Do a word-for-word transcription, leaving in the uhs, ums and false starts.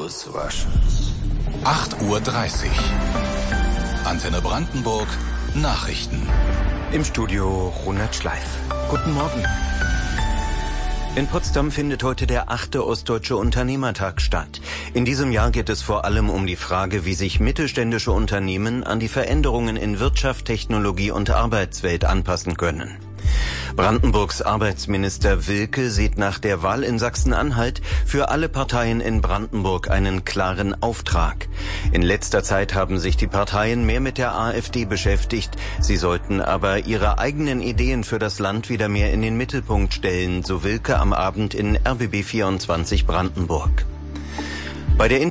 auswaschen. acht Uhr dreißig. Antenne Brandenburg, Nachrichten. Im Studio Ronald Schleif. Guten Morgen. In Potsdam findet heute der achte Ostdeutsche Unternehmertag statt. In diesem Jahr geht es vor allem um die Frage, wie sich mittelständische Unternehmen an die Veränderungen in Wirtschaft, Technologie und Arbeitswelt anpassen können. Brandenburgs Arbeitsminister Wilke sieht nach der Wahl in Sachsen-Anhalt für alle Parteien in Brandenburg einen klaren Auftrag. In letzter Zeit haben sich die Parteien mehr mit der AfD beschäftigt. Sie sollten aber ihre eigenen Ideen für das Land wieder mehr in den Mittelpunkt stellen, so Wilke am Abend in R B B vierundzwanzig Brandenburg. Bei der